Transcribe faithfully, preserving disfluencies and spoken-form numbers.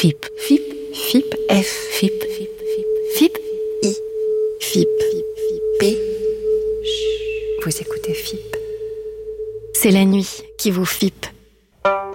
F I P. F I P. F I P. F I P. I. F I P. P. Vous écoutez F I P. C'est la nuit qui vous F I P.